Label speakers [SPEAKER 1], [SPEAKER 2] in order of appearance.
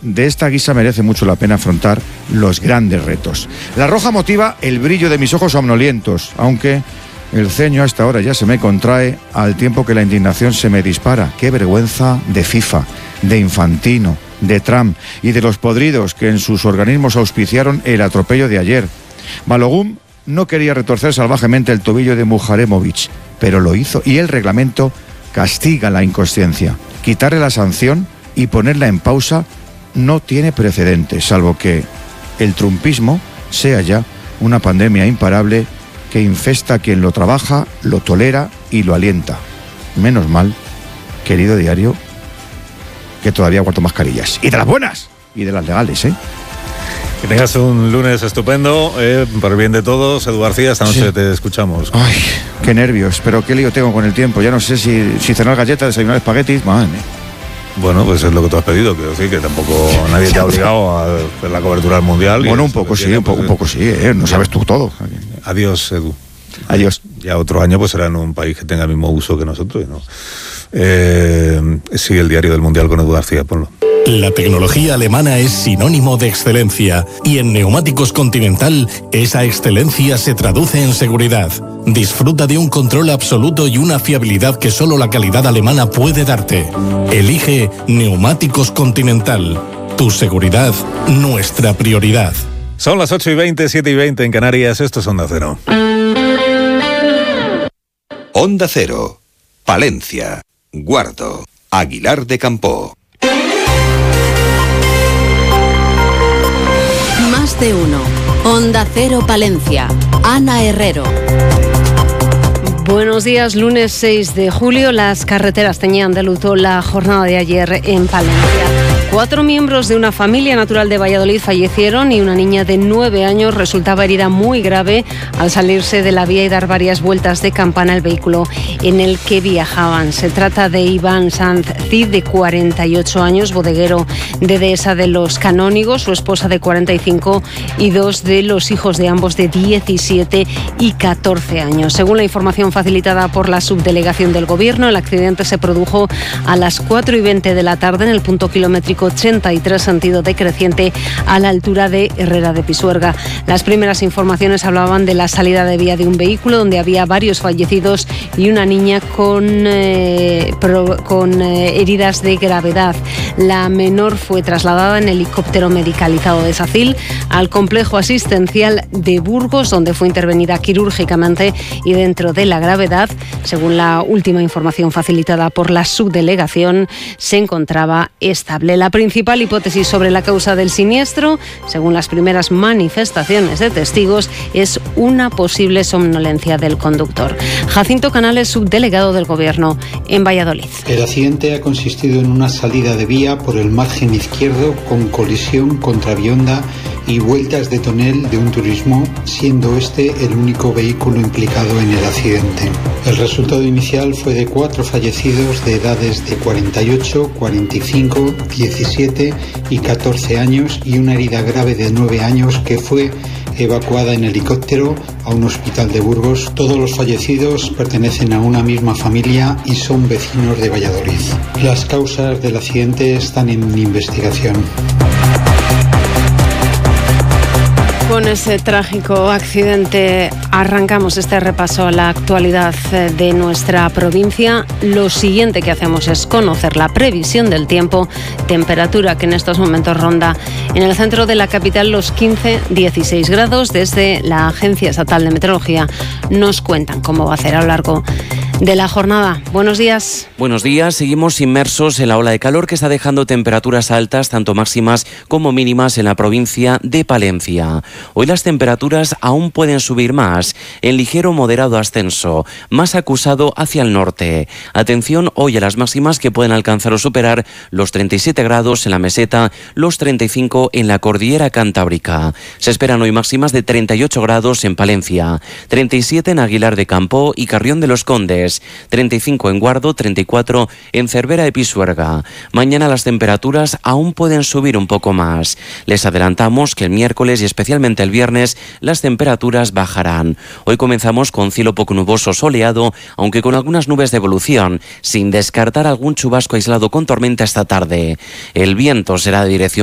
[SPEAKER 1] de esta guisa merece mucho la pena afrontar los grandes retos. La roja motiva el brillo de mis ojos somnolientos, aunque el ceño a esta hora ya se me contrae al tiempo que la indignación se me dispara. ¡Qué vergüenza de FIFA, de Infantino, de Trump y de los podridos que en sus organismos auspiciaron el atropello de ayer! Balogun no quería retorcer salvajemente el tobillo de Mujaremovic, pero lo hizo, y el reglamento castiga la inconsciencia. Quitarle la sanción y ponerla en pausa no tiene precedentes, salvo que el trumpismo sea ya una pandemia imparable que infesta a quien lo trabaja, lo tolera y lo alienta. Menos mal, querido diario, que todavía guardo mascarillas. Y de las buenas, y de las legales, ¿eh?
[SPEAKER 2] Que tengas un lunes estupendo, por el bien de todos. Edu García, esta noche te escuchamos.
[SPEAKER 1] Ay, qué nervios, pero qué lío tengo con el tiempo. Ya no sé si cenar galletas, desayunar espaguetis, madre mía.
[SPEAKER 2] Bueno, pues es lo que tú has pedido, quiero decir que tampoco nadie te ha obligado a hacer la cobertura del Mundial.
[SPEAKER 1] Bueno, un poco sí, un poco sí, no sabes tú todo.
[SPEAKER 2] Adiós, Edu.
[SPEAKER 1] Adiós.
[SPEAKER 2] Ya otro año pues será en un país que tenga el mismo uso que nosotros, ¿no? Sigue el diario del Mundial con Edu García, ponlo.
[SPEAKER 3] La tecnología alemana es sinónimo de excelencia y en Neumáticos Continental esa excelencia se traduce en seguridad. Disfruta de un control absoluto y una fiabilidad que solo la calidad alemana puede darte. Elige Neumáticos Continental. Tu seguridad, nuestra prioridad.
[SPEAKER 2] Son las 8:20, 7:20 en Canarias. Esto es Onda Cero.
[SPEAKER 4] Onda Cero, Palencia, Guardo, Aguilar de Campoo.
[SPEAKER 5] Más de uno. Onda Cero Palencia. Ana Herrero.
[SPEAKER 6] Buenos días, lunes 6 de julio. Las carreteras teñían de luto la jornada de ayer en Palencia. 4 miembros de una familia natural de Valladolid fallecieron y una niña de 9 años resultaba herida muy grave al salirse de la vía y dar varias vueltas de campana el vehículo en el que viajaban. Se trata de Iván Sanz Cid, de 48 años, bodeguero de Dehesa de los Canónigos, su esposa de 45 y 2 de los hijos de ambos de 17 y 14 años. Según la información facilitada por la subdelegación del Gobierno, el accidente se produjo a las 4:20 de la tarde en el punto kilométrico 83 sentido decreciente a la altura de Herrera de Pisuerga. Las primeras informaciones hablaban de la salida de vía de un vehículo donde había varios fallecidos y una niña con heridas de gravedad. La menor fue trasladada en helicóptero medicalizado de SACIL al complejo asistencial de Burgos, donde fue intervenida quirúrgicamente y dentro de la gravedad, según la última información facilitada por la subdelegación, se encontraba estable. La principal hipótesis sobre la causa del siniestro, según las primeras manifestaciones de testigos, es una posible somnolencia del conductor. Jacinto Canales, subdelegado del Gobierno en Valladolid.
[SPEAKER 7] El accidente ha consistido en una salida de vía por el margen izquierdo con colisión contra Bionda y vueltas de tonel de un turismo, siendo este el único vehículo implicado en el accidente. El resultado inicial fue de 4 fallecidos de edades de 48, 45, 17 y 14 años y una herida grave de 9 años que fue evacuada en helicóptero a un hospital de Burgos. Todos los fallecidos pertenecen a una misma familia y son vecinos de Valladolid. Las causas del accidente están en investigación.
[SPEAKER 6] Con ese trágico accidente arrancamos este repaso a la actualidad de nuestra provincia. Lo siguiente que hacemos es conocer la previsión del tiempo, temperatura que en estos momentos ronda en el centro de la capital los 15-16 grados. Desde la Agencia Estatal de Meteorología nos cuentan cómo va a ser a lo largo de la jornada. Buenos días.
[SPEAKER 8] Buenos días. Seguimos inmersos en la ola de calor que está dejando temperaturas altas, tanto máximas como mínimas, en la provincia de Palencia. Hoy las temperaturas aún pueden subir más, en ligero moderado ascenso, más acusado hacia el norte. Atención hoy a las máximas que pueden alcanzar o superar los 37 grados en la meseta, los 35 en la cordillera cantábrica. Se esperan hoy máximas de 38 grados en Palencia, 37 en Aguilar de Campoo y Carrión de los Condes, 35 en Guardo, 34 en Cervera de Pisuerga. Mañana las temperaturas aún pueden subir un poco más. Les adelantamos que el miércoles y especialmente el viernes las temperaturas bajarán. Hoy comenzamos con cielo poco nuboso soleado, aunque con algunas nubes de evolución, sin descartar algún chubasco aislado con tormenta esta tarde. El viento será de dirección